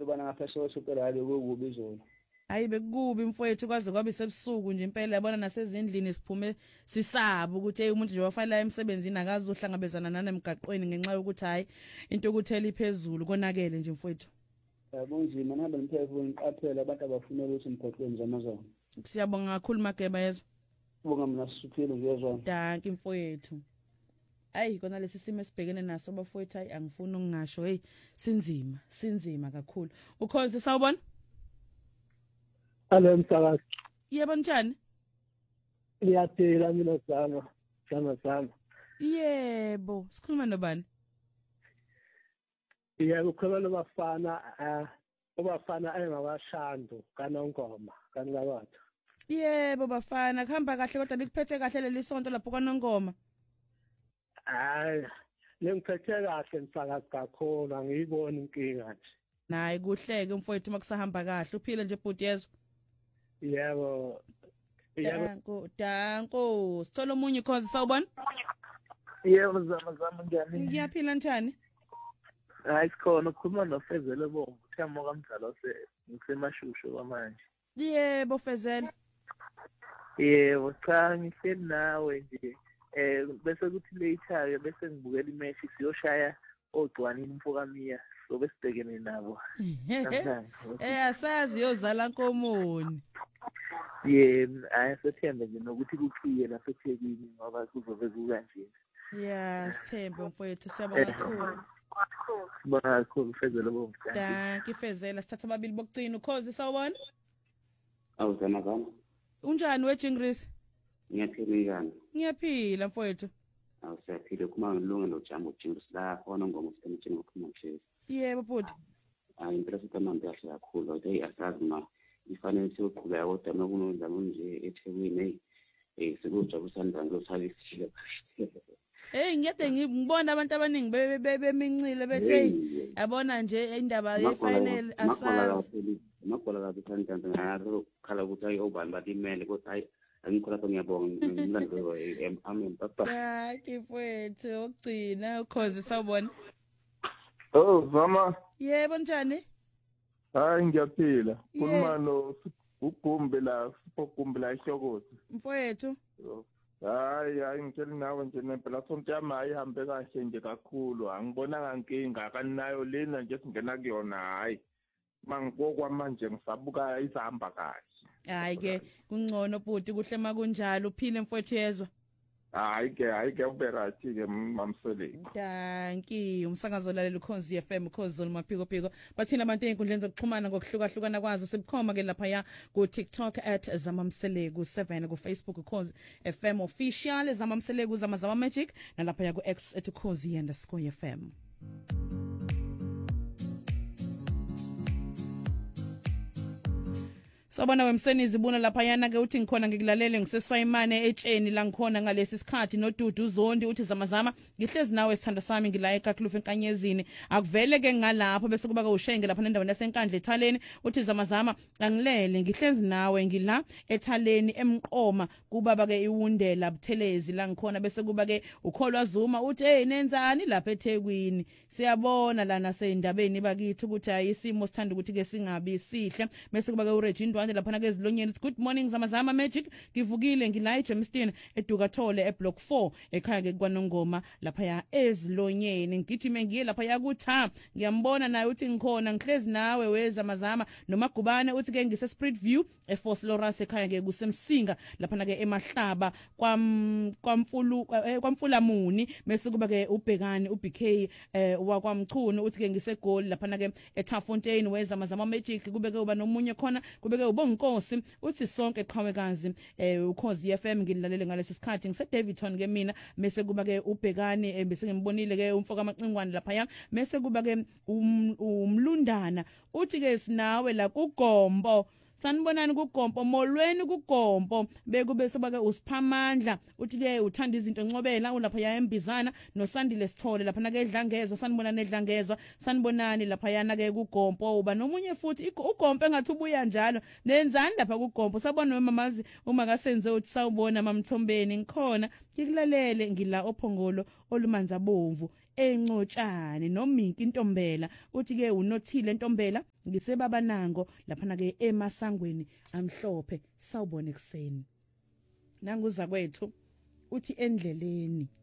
bana ngaphesheya kwesupela hali kukubi izolo. Hayi bekukubi mfowethu kwaze kwabe sebusuku nje impela yabona nasezindlini siphume sisaba ukuthi umuntu nje wafanele emsebenzini akazohlangabezana nanemgaqweni ngenxa yokuthi hayi into ukuthela iphezulu konakele nje mfowethu. Kunzima nabe ngiphefu ngiqaphela abantu abafunela ukuthi imgaqweni zamazona. Siyabonga kakhulu Mageba yezwa. Bonga mina sisuthile ngiyezwa. Danki mfowethu. Ayi kona lesi simo esibhekene naso bafowethu hayi angifuni ukungasho hey sinzima kakhulu. Ukhozi sawubona? Alo msakazi. Yebo njani? Ngiyaphila mina sama. Yebo, sikhuluma nobani? Yebo ukhuluma ubafana engabashando kaNongoma kanikabathu. Yebo bafana kuhamba kahle kodwa likuphethe kahle leli sonto lapho kaNongoma. Hayi, lengiphethe kahle msakazi kakhulu angiyiboni inkinga nje. Nayi kuhleke mfowethu makusahamba kahle uphile nje bhuti yezwa. Yebo. Danko, sithola omunye cause sawubona? Yebo zama njani? Ngiyaphila njani? Hayi sikhona ukukhuluma noFezele Bomvu, uthemo kamdlalo ngisemashushu kwamanje. Yebo Fezele. Yebo cha ngihleli nawe nje. Bese kuthi later bese ngibukela imatch siyoshaya ogcwanini mfokamiya so besibhekene nabo. Asazi yozala nkomoni. Sethembe nje nokuthi kuqiye lapha eThekwini ngoba kuzobe kukanje. Yeah, sithembe mfowethu siyabonga kakhulu. Sibonga kakhulu Fezele Bomvu. Danki Fezele sithatha ababili bokugcina ukhozi sawubona? Awuzama. Unjani wejingris? Ngiyaphila mfowethu. Awusaphile kuma ngilunga nojambo ujingris la khona ngoma usemthini ngokhuluma nje. Yebo bhuti. Impela sikamambi kahle kakhulu kodwa asazi ma ifanele siyoqhubeka kodwa nokunodla nje eThekwini sekujabusana ngosali isishilo. Ngiyade ngibona abantu abaningi bemincile bethe yabona nje indaba yefinal asazi. Makhola kabi kanjani ngalo khala ukuthi ayi obani balimele kodwa hayi angikhola ngiyabonga ngimlandelo amen papa. Hayi mfowethu ukugcina ukhozi sawubona? Zama. Yebo njani? Hayi ngiyaphila. Khuluma no ugumbe la ihlokothi. Mfowethu. Hayi ngitshela nawe nje nempela sonto yami ayihambe kahle nje kakhulu angibonanga inkinga akanayo lena nje singena kuyona hayi mangikokwa manje ngisabuka izihamba kahle. Hayi ke kungcono bhuti kuhle makunjalo uphile mfowethu yezwa. Hayi ke uberathi ke mamsele. Danki umsakazo lalela uKhozi FM uKhozi maphiko bathina abantu einkundleni zokuxhumana ngokuhlukahlukana kwazo sibukhoma ke lapha ya ku TikTok @zamamseleku 7 ku Facebook uKhozi FM official zamamseleku zama magic nalapha ya ku X @khozi_FM. Sobona wemsenizi buna lapha yana ke uthi ngikhona ngikulalele ngisesifayimane etsheni la ngikhona ngalesi sikhathi noDudu Zondi uthi zamazama ngihlezi nawe sithanda sami ngila eKaklufu enkanyezini akuvele ke ngalapho bese kuba ke ushenge lapha endaweni yasenkandla eThaleni uthi zamazama angilele ngihlezi nawe ngila eThaleni emqoma kubaba ke iwundela Buthelezi la ngikhona bese kuba ke ukholwa Zuma uthi hey nenzani lapha eThekwini siyabona lana seyindabeni bakithi ukuthi ayisimo sithanda ukuthi ke singabi sihle bese kuba ke uRegine lapha ke ezilonyeni good morning zamazama magic ngivukile ngila eJemiston edukathole eBlock 4 ekhaya ke kwaNongoma lapha ya ezilonyeni ngigijime ngiye lapha yakutha ngiyambona naye uthi ngikhona ngihlezi nawe wezamazama noMagubane uthi ke ngise Spirit View eForce Loras ekhaya ke kusemsinga lapha ke emahlaba kwamfula muni bese kuba ke ubhekani uBK wakwamchunu uthi ke ngisegoli lapha ke eTafontein wezamazama magic kube ke uba nomunye khona kube ke ubonkosi uthi sonke qhawekazi uKhozi FM ngilalele ngalesi sikhathi ngise Davidton ke mina bese kuba ke ubhekani bese ngimbonile ke umfoka amacingwane lapha ya bese kuba ke umlundana uthi ke sinawe la kuGombo sanibonani kuGompo molweni kuGompo bekube soba ke usiphamandla uthi ke uthanda izinto ncobela ulapha ya embizana noSandile Sithole lapha na ke edlangezwa sanibonani edlangezwa sanibonani lapha yana ke kuGompo uba nomunye futhi uGompo engathi ubuya njalo nenzani lapha kuGompo sabona nomamazi uma kasenze uthi sawubona mamthombeni ngikhona ngikulalele ngila ophongolo olumanza bomvu encotshani noMinki Ntombela uthi ke unothile Ntombela ngisebaba nango lapha na ke emasangweni amhlophe sawubona ekseni nanguza kwethu uthi endleleni